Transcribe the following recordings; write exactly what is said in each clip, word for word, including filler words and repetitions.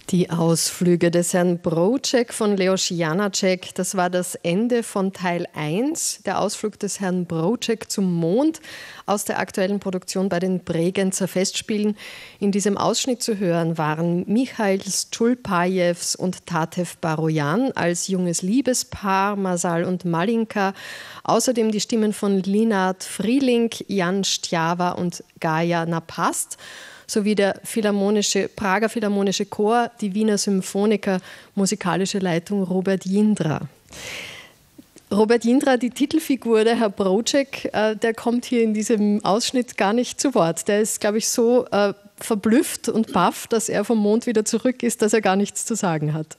Die Ausflüge des Herrn Broček von Leos Janáček, das war das Ende von Teil eins, der Ausflug des Herrn Broček zum Mond aus der aktuellen Produktion bei den Bregenzer Festspielen. In diesem Ausschnitt zu hören waren Michail Stulpajews und Tatev Barojan als junges Liebespaar, Masal und Malinka. Außerdem die Stimmen von Linard Frieling, Jan Stjava und Gaja Napast, sowie der Philharmonische, Prager Philharmonische Chor, die Wiener Symphoniker, musikalische Leitung Robert Jindra. Robert Jindra, die Titelfigur, der Herr Broček, äh, der kommt hier in diesem Ausschnitt gar nicht zu Wort. Der ist, glaube ich, so äh, verblüfft und baff, dass er vom Mond wieder zurück ist, dass er gar nichts zu sagen hat.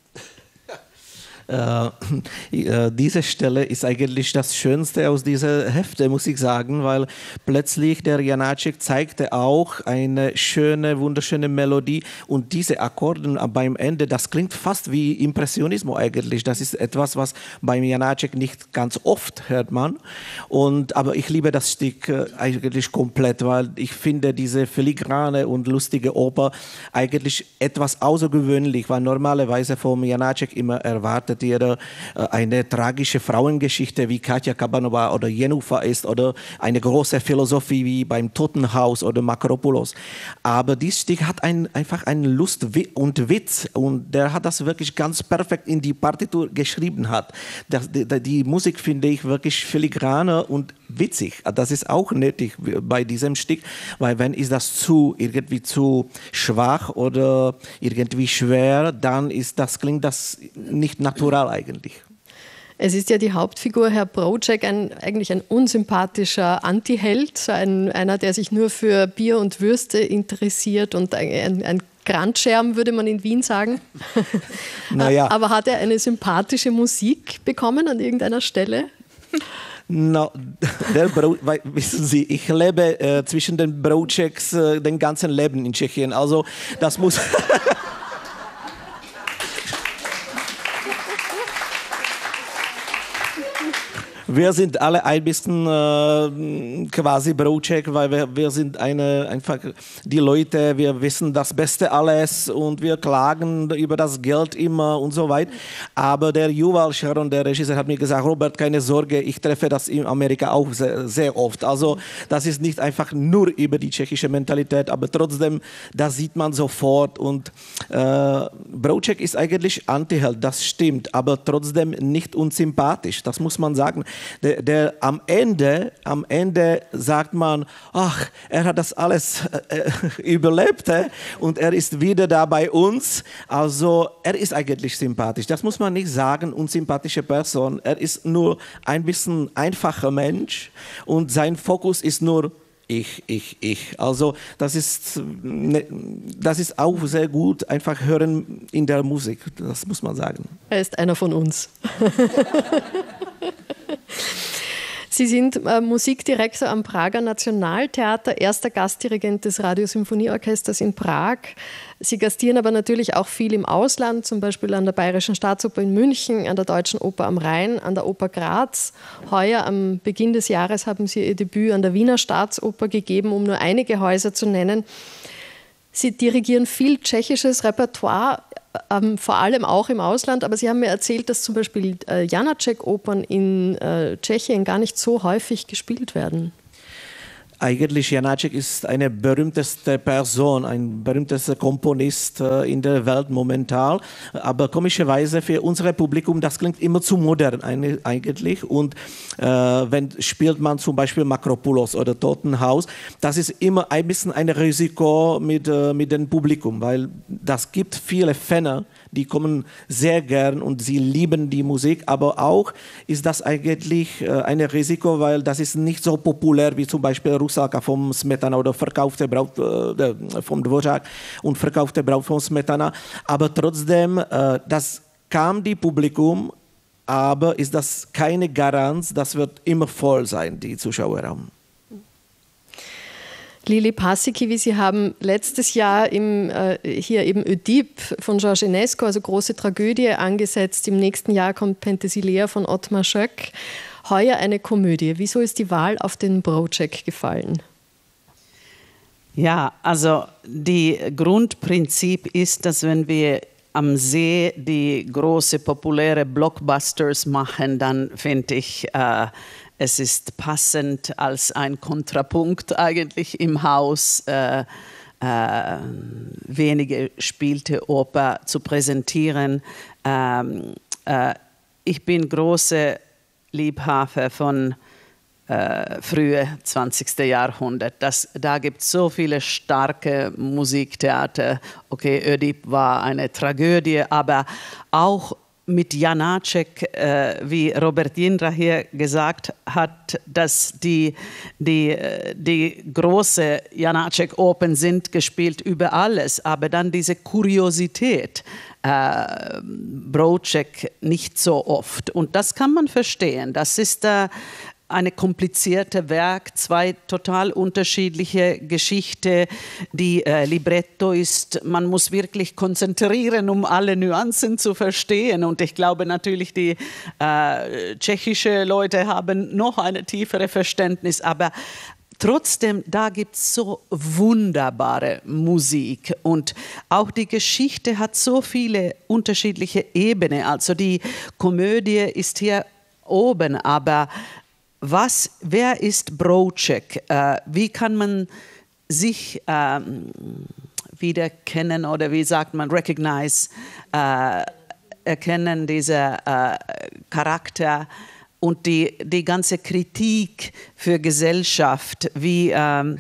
Äh, äh, diese Stelle ist eigentlich das Schönste aus dieser Hefte, muss ich sagen, weil plötzlich der Janáček zeigte auch eine schöne, wunderschöne Melodie und diese Akkorde beim Ende, das klingt fast wie Impressionismus eigentlich. Das ist etwas, was beim Janáček nicht ganz oft hört man. Und, aber ich liebe das Stück äh, eigentlich komplett, weil ich finde diese filigrane und lustige Oper eigentlich etwas außergewöhnlich, weil normalerweise vom Janáček immer erwartet jeder eine tragische Frauengeschichte wie Katja Kabanova oder Jennifer ist oder eine große Philosophie wie beim Totenhaus oder Makropoulos. Aber dieses Stück hat ein, einfach eine Lust und Witz und der hat das wirklich ganz perfekt in die Partitur geschrieben hat. Das, die, die Musik finde ich wirklich filigraner und witzig. Das ist auch nötig bei diesem Stück, weil wenn ist das zu irgendwie zu schwach oder irgendwie schwer, dann ist das klingt das nicht natural eigentlich. Es ist ja die Hauptfigur, Herr Broček, ein, eigentlich ein unsympathischer Antiheld, ein, einer, der sich nur für Bier und Würste interessiert und ein, ein, ein Grandschärm, würde man in Wien sagen. Naja. Aber hat er eine sympathische Musik bekommen an irgendeiner Stelle? No, der Bro, wissen Sie, ich lebe äh, zwischen den Bročeks äh, den ganzen Leben in Tschechien, also das muss... Wir sind alle ein bisschen äh, quasi Broček, weil wir, wir sind eine, einfach die Leute, wir wissen das Beste alles und wir klagen über das Geld immer und so weiter. Aber der Yuval Sharon, der Regisseur, hat mir gesagt, Robert, keine Sorge, ich treffe das in Amerika auch sehr, sehr oft. Also das ist nicht einfach nur über die tschechische Mentalität, aber trotzdem, das sieht man sofort. Und äh, Broček ist eigentlich Antiheld, das stimmt, aber trotzdem nicht unsympathisch, das muss man sagen. Der, der am Ende, am Ende sagt man, ach, er hat das alles äh, überlebt äh, und er ist wieder da bei uns. Also er ist eigentlich sympathisch. Das muss man nicht sagen, unsympathische Person. Er ist nur ein bisschen einfacher Mensch und sein Fokus ist nur ich, ich, ich. Also das ist, das ist auch sehr gut, einfach hören in der Musik, das muss man sagen. Er ist einer von uns. Sie sind äh, Musikdirektor am Prager Nationaltheater, erster Gastdirigent des Radiosymphonieorchesters in Prag. Sie gastieren aber natürlich auch viel im Ausland, zum Beispiel an der Bayerischen Staatsoper in München, an der Deutschen Oper am Rhein, an der Oper Graz. Heuer am Beginn des Jahres haben Sie Ihr Debüt an der Wiener Staatsoper gegeben, um nur einige Häuser zu nennen. Sie dirigieren viel tschechisches Repertoire, ähm, vor allem auch im Ausland, aber Sie haben mir erzählt, dass zum Beispiel äh, Janáček-Opern in äh, Tschechien gar nicht so häufig gespielt werden. Eigentlich Janáček ist eine berühmteste Person, ein berühmtester Komponist äh, in der Welt momentan. Aber komischerweise für unser Publikum, das klingt immer zu modern eigentlich. Und äh, wenn spielt man zum Beispiel Makropoulos oder Totenhaus, das ist immer ein bisschen ein Risiko mit, äh, mit dem Publikum, weil das gibt viele Fans, die kommen sehr gern und sie lieben die Musik, aber auch ist das eigentlich äh, ein Risiko, weil das ist nicht so populär wie zum Beispiel Rusalka vom Smetana oder Verkaufte Braut äh, vom Dvořák und Verkaufte Braut vom Smetana, aber trotzdem, äh, das kam die Publikum, aber ist das keine Garanz, das wird immer voll sein, die Zuschauerraum. Lili Paasikivi, Sie haben letztes Jahr im, äh, hier eben Ödip von Georges Enesco, also große Tragödie, angesetzt. Im nächsten Jahr kommt Penthesilea von Ottmar Schöck. Heuer eine Komödie. Wieso ist die Wahl auf den Broček gefallen? Ja, also das Grundprinzip ist, dass wenn wir am See die große populäre Blockbusters machen, dann finde ich, äh, es ist passend als ein Kontrapunkt eigentlich im Haus äh, äh, wenige spielte Oper zu präsentieren. Ähm, äh, ich bin große Liebhaber von äh, frühe zwanzigsten Jahrhundert. Das, da gibt es so viele starke Musiktheater. Okay, Ödip war eine Tragödie, aber auch mit Janáček, äh, wie Robert Jindra hier gesagt hat, dass die, die, die große Janáček-Opern sind gespielt über alles, aber dann diese Kuriosität, äh, Broček nicht so oft. Und das kann man verstehen. Das ist äh, eine komplizierte Werk, zwei total unterschiedliche Geschichten. Die äh, Libretto ist, man muss wirklich konzentrieren, um alle Nuancen zu verstehen. Und ich glaube natürlich, die äh, tschechischen Leute haben noch eine tiefere Verständnis. Aber trotzdem, da gibt es so wunderbare Musik und auch die Geschichte hat so viele unterschiedliche Ebenen. Also die Komödie ist hier oben, aber was, wer ist Broček? Äh, wie kann man sich ähm, wiederkennen oder wie sagt man, recognize, äh, erkennen, dieser äh, Charakter und die, die ganze Kritik für Gesellschaft, wie, ähm,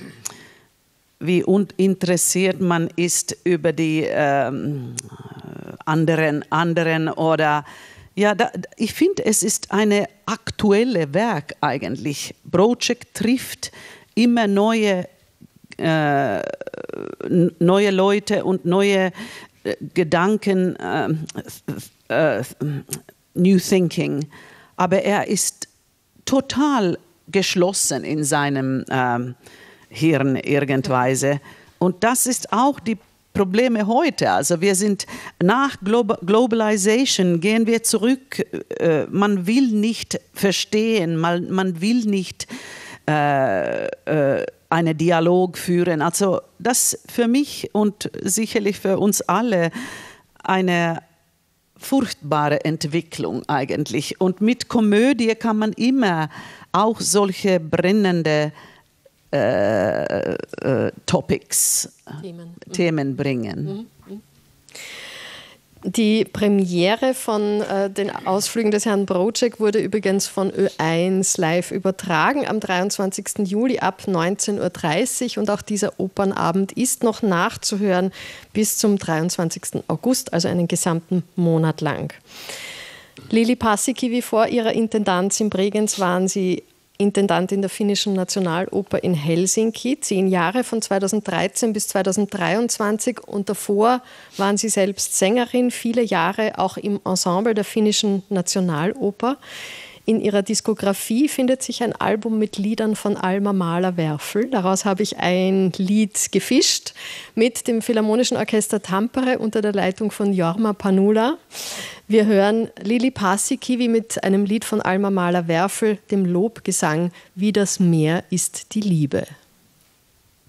wie uninteressiert man ist über die ähm, anderen, anderen oder ja, da, ich finde, es ist eine aktuelle Werk eigentlich. Broček trifft immer neue, äh, neue Leute und neue äh, Gedanken, äh, äh, New Thinking. Aber er ist total geschlossen in seinem äh, Hirn irgendweise. Und das ist auch die Probleme heute. Also wir sind nach Glo- Globalization, gehen wir zurück. Äh, man will nicht verstehen, man, man will nicht äh, äh, einen Dialog führen. Also das für mich und sicherlich für uns alle eine furchtbare Entwicklung eigentlich. Und mit Komödie kann man immer auch solche brennende Äh, äh, Topics, Themen, Themen bringen. Die Premiere von äh, den Ausflügen des Herrn Broček wurde übrigens von Ö eins live übertragen am dreiundzwanzigsten Juli ab neunzehn Uhr dreißig und auch dieser Opernabend ist noch nachzuhören bis zum dreiundzwanzigsten August, also einen gesamten Monat lang. Lili Paasikivi, vor ihrer Intendanz in Bregenz waren Sie Intendant in der Finnischen Nationaloper in Helsinki, zehn Jahre von zweitausenddreizehn bis zweitausenddreiundzwanzig und davor waren Sie selbst Sängerin, viele Jahre auch im Ensemble der Finnischen Nationaloper. In Ihrer Diskografie findet sich ein Album mit Liedern von Alma Mahler-Werfel. Daraus habe ich ein Lied gefischt mit dem Philharmonischen Orchester Tampere unter der Leitung von Jorma Panula. Wir hören Lili Paasikivi mit einem Lied von Alma Mahler-Werfel, dem Lobgesang Wie das Meer ist die Liebe.